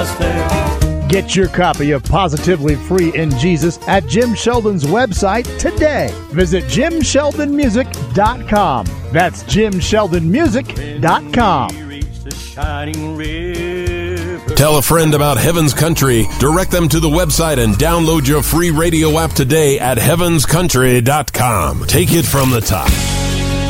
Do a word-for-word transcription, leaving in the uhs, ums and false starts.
just there. Get your copy of Positively Free in Jesus at Jim Sheldon's website today. Visit jim sheldon music dot com. That's jim sheldon music dot com. Tell a friend about Heaven's Country. Direct them to the website and download your free radio app today at heavens country dot com. Take it from the top.